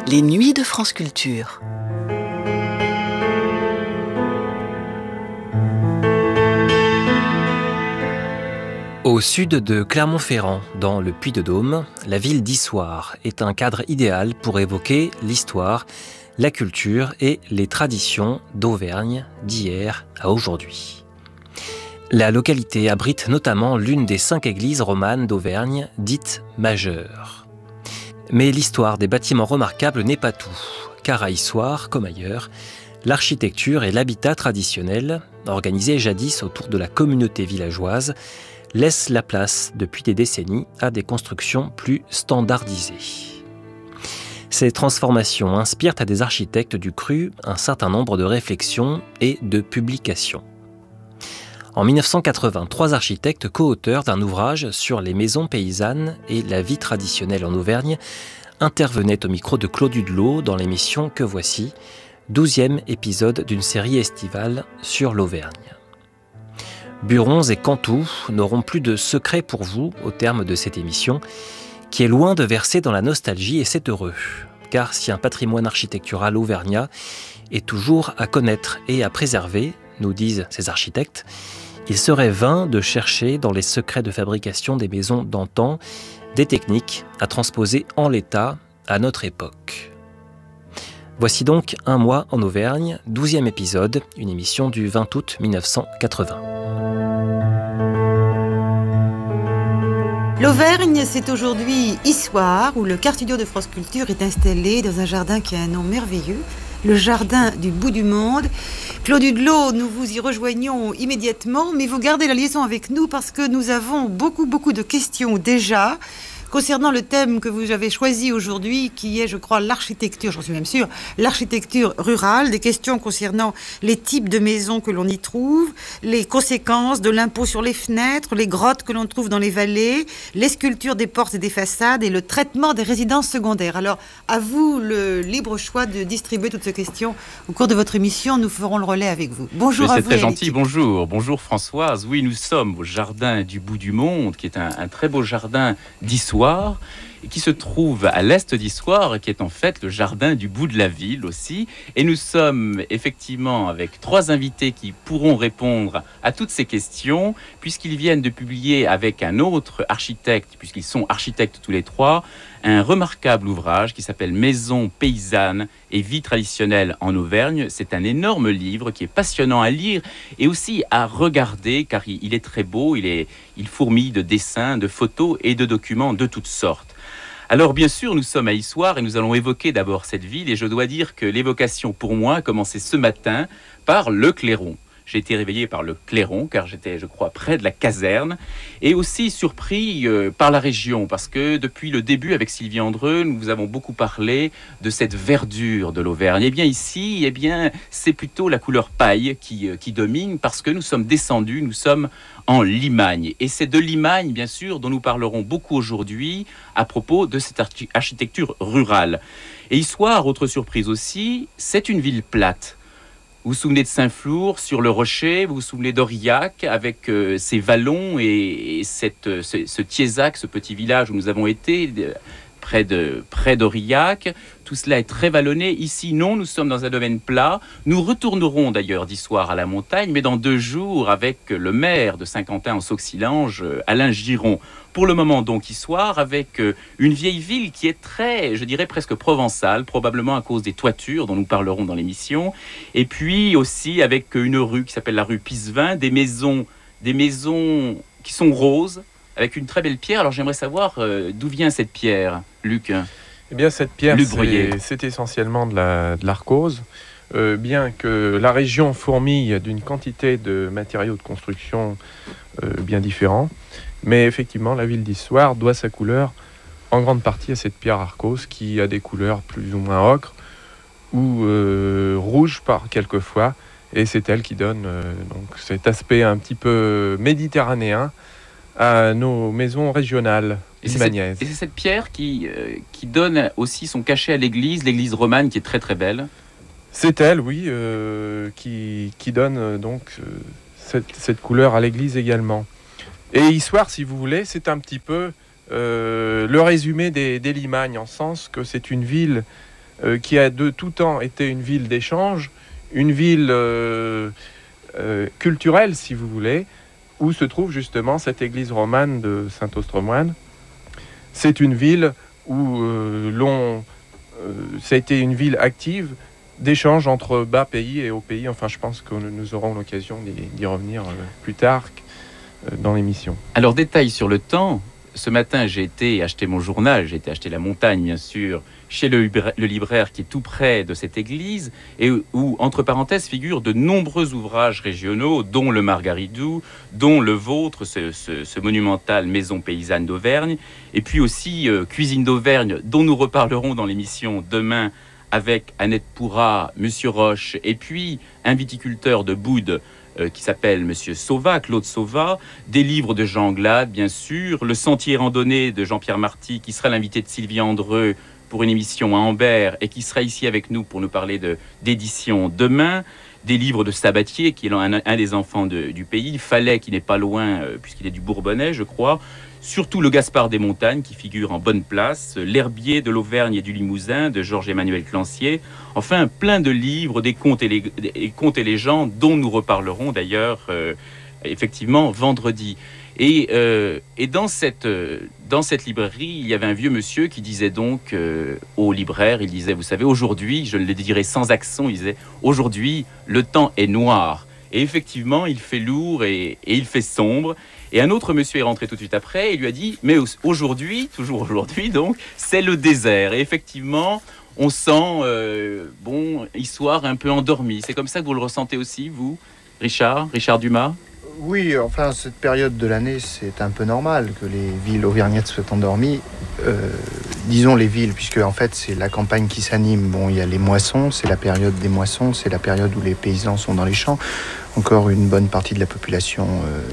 Les nuits de France Culture. Au sud de Clermont-Ferrand, dans le Puy-de-Dôme, la ville d'Issoire est un cadre idéal pour évoquer l'histoire, la culture et les traditions d'Auvergne d'hier à aujourd'hui. La localité abrite notamment l'une des 5 églises romanes d'Auvergne, dites majeures. Mais l'histoire des bâtiments remarquables n'est pas tout, car à Issoire, comme ailleurs, l'architecture et l'habitat traditionnel, organisés jadis autour de la communauté villageoise, laissent la place depuis des décennies à des constructions plus standardisées. Ces transformations inspirent à des architectes du cru un certain nombre de réflexions et de publications. En 1980, 3 architectes co-auteurs d'un ouvrage sur les maisons paysannes et la vie traditionnelle en Auvergne intervenaient au micro de Claude Hudelot dans l'émission Que voici, 12e épisode d'une série estivale sur l'Auvergne. Burons et Cantoux n'auront plus de secret pour vous au terme de cette émission, qui est loin de verser dans la nostalgie, et c'est heureux. Car si un patrimoine architectural auvergnat est toujours à connaître et à préserver, nous disent ces architectes, il serait vain de chercher dans les secrets de fabrication des maisons d'antan des techniques à transposer en l'état à notre époque. Voici donc Un mois en Auvergne, 12e épisode, une émission du 20 août 1980. L'Auvergne, c'est aujourd'hui Issoire, où le Car Studio de France Culture est installé dans un jardin qui a un nom merveilleux, le jardin du bout du monde. Claude Hudelot, nous vous y rejoignons immédiatement, mais vous gardez la liaison avec nous parce que nous avons beaucoup de questions déjà concernant le thème que vous avez choisi aujourd'hui, qui est, je crois, l'architecture, j'en suis même sûre, l'architecture rurale, des questions concernant les types de maisons que l'on y trouve, les conséquences de l'impôt sur les fenêtres, les grottes que l'on trouve dans les vallées, les sculptures des portes et des façades et le traitement des résidences secondaires. Alors, à vous le libre choix de distribuer toutes ces questions. Au cours de votre émission, nous ferons le relais avec vous. Bonjour à vous. C'est très gentil, bonjour Françoise. Oui, nous sommes au jardin du bout du monde, qui est un très beau jardin d'Issoire, et qui se trouve à l'est d'Issoire, qui est en fait le jardin du bout de la ville aussi. Et nous sommes effectivement avec 3 invités qui pourront répondre à toutes ces questions, puisqu'ils viennent de publier avec un autre architecte, puisqu'ils sont architectes tous les 3, un remarquable ouvrage qui s'appelle Maisons paysannes et vie traditionnelle en Auvergne. C'est un énorme livre qui est passionnant à lire et aussi à regarder, car il est très beau, il fourmille de dessins, de photos et de documents de toutes sortes. Alors bien sûr, nous sommes à Issoire et nous allons évoquer d'abord cette ville, et je dois dire que l'évocation pour moi a commencé ce matin par le clairon. J'ai été réveillé par le clairon, car j'étais, je crois, près de la caserne, et aussi surpris par la région, parce que depuis le début, avec Sylvie Andreu, nous vous avons beaucoup parlé de cette verdure de l'Auvergne. Et bien ici, c'est plutôt la couleur paille qui domine, parce que nous sommes descendus, nous sommes en Limagne. Et c'est de Limagne, bien sûr, dont nous parlerons beaucoup aujourd'hui, à propos de cette architecture rurale. Et Issoire, autre surprise aussi, c'est une ville plate. Vous vous souvenez de Saint-Flour, sur le Rocher, vous vous souvenez d'Aurillac, avec ses vallons et ce Thiézac, ce petit village où nous avons été, près d'Aurillac. Tout cela est très vallonné. Ici, non, nous sommes dans un domaine plat. Nous retournerons d'ailleurs d'Issoire à la montagne, mais dans 2 jours avec le maire de Saint-Quentin en Sauxillange, Alain Giron. Pour le moment donc Issoire, avec une vieille ville qui est très, je dirais presque provençale, probablement à cause des toitures dont nous parlerons dans l'émission. Et puis aussi avec une rue qui s'appelle la rue Pisevin, des maisons qui sont roses, avec une très belle pierre. Alors j'aimerais savoir d'où vient cette pierre, Luc. Eh bien, cette pierre, c'est essentiellement de l'arcose, bien que la région fourmille d'une quantité de matériaux de construction bien différents. Mais effectivement, la ville d'Issoire doit sa couleur en grande partie à cette pierre arcose qui a des couleurs plus ou moins ocre ou rouge par quelquefois. Et c'est elle qui donne donc cet aspect un petit peu méditerranéen à nos maisons régionales limagnaises. Et c'est cette pierre qui donne aussi son cachet à l'église romane qui est très très belle. C'est elle, oui, qui donne donc cette couleur à l'église également. Et Issoire, si vous voulez, c'est un petit peu le résumé des Limagnes, en sens que c'est une ville qui a de tout temps été une ville d'échange, une ville culturelle, si vous voulez, où se trouve justement cette église romane de Saint-Ostromoine. C'est une ville où ça a été une ville active d'échange entre bas pays et haut pays. Enfin, je pense que nous aurons l'occasion d'y revenir plus tard dans l'émission. Alors, détail sur le temps. Ce matin, j'ai été acheter mon journal, j'ai été acheter La Montagne, bien sûr, chez le libraire qui est tout près de cette église, et où, entre parenthèses, figurent de nombreux ouvrages régionaux, dont le Margaridou, dont le vôtre, ce monumental Maison paysanne d'Auvergne, et puis aussi Cuisine d'Auvergne, dont nous reparlerons dans l'émission demain avec Annette Pourrat, Monsieur Roche, et puis un viticulteur de Boude, qui s'appelle Monsieur Sauva, Claude Sauva, des livres de Jean Glade, bien sûr, Le Sentier randonné de Jean-Pierre Marty, qui sera l'invité de Sylvie Andreu pour une émission à Ambert et qui sera ici avec nous pour nous parler d'édition demain, des livres de Sabatier, qui est un des enfants du pays, Fallet, qui n'est pas loin, puisqu'il est du Bourbonnais, je crois, surtout le Gaspard des Montagnes, qui figure en bonne place, L'Herbier de l'Auvergne et du Limousin, de Georges-Emmanuel Clancier, enfin plein de livres, des contes et légendes, dont nous reparlerons d'ailleurs effectivement vendredi. Et dans cette librairie, il y avait un vieux monsieur qui disait donc au libraire, il disait, vous savez, aujourd'hui, je le dirai sans accent, il disait, aujourd'hui, le temps est noir. Et effectivement, il fait lourd et il fait sombre. Et un autre monsieur est rentré tout de suite après et lui a dit, mais aujourd'hui, toujours aujourd'hui donc, c'est le désert. Et effectivement, on sent, Issoire un peu endormi. C'est comme ça que vous le ressentez aussi, vous, Richard Dumas? Oui, enfin, cette période de l'année, c'est un peu normal que les villes auvergnates soient endormies. Disons les villes, puisque en fait, c'est la campagne qui s'anime. Bon, il y a les moissons, c'est la période des moissons, c'est la période où les paysans sont dans les champs. Encore une bonne partie de la population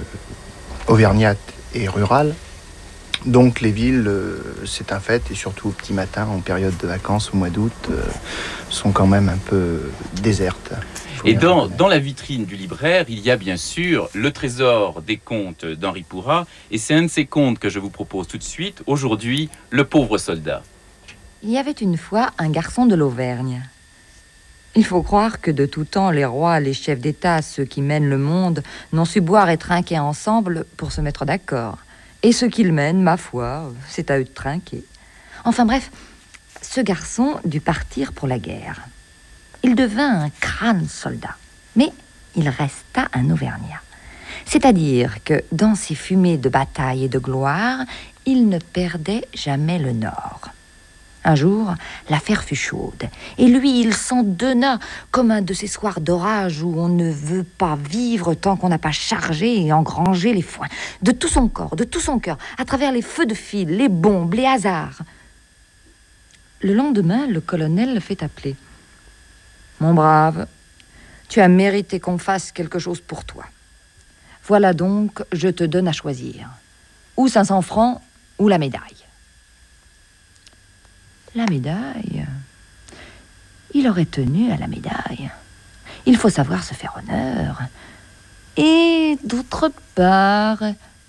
auvergnate et rurale. Donc les villes, c'est un fait, et surtout au petit matin, en période de vacances, au mois d'août, sont quand même un peu désertes. Et dans la vitrine du libraire, il y a bien sûr le trésor des contes d'Henri Pourrat, et c'est un de ces contes que je vous propose tout de suite, aujourd'hui, Le pauvre soldat. Il y avait une fois un garçon de l'Auvergne. Il faut croire que de tout temps, les rois, les chefs d'État, ceux qui mènent le monde, n'ont su boire et trinquer ensemble pour se mettre d'accord. Et ceux qui le mènent, ma foi, c'est à eux de trinquer. Enfin bref, ce garçon dut partir pour la guerre. Il devint un crâne soldat, mais il resta un Auvergnat. C'est-à-dire que dans ses fumées de bataille et de gloire, il ne perdait jamais le nord. Un jour, l'affaire fut chaude, et lui, il s'en donna comme un de ces soirs d'orage où on ne veut pas vivre tant qu'on n'a pas chargé et engrangé les foins. De tout son corps, de tout son cœur, à travers les feux de fil, les bombes, les hasards. Le lendemain, le colonel le fait appeler. « Mon brave, tu as mérité qu'on fasse quelque chose pour toi. Voilà donc, je te donne à choisir. Ou 500 francs, ou la médaille. » La médaille, il aurait tenu à la médaille. Il faut savoir se faire honneur. Et d'autre part...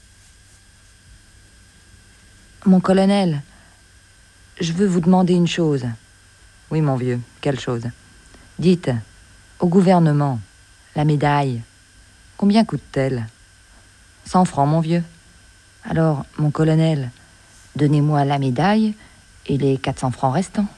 Mon colonel, je veux vous demander une chose. Oui, mon vieux, quelle chose? Dites, au gouvernement, la médaille, combien coûte-t-elle? 100 francs, mon vieux. Alors, mon colonel, donnez-moi la médaille et les 400 francs restants.